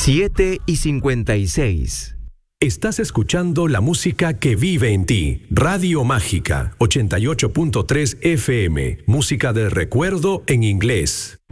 7:56. Estás escuchando la música que vive en ti. Radio Mágica, 88.3 FM. Música de recuerdo en inglés.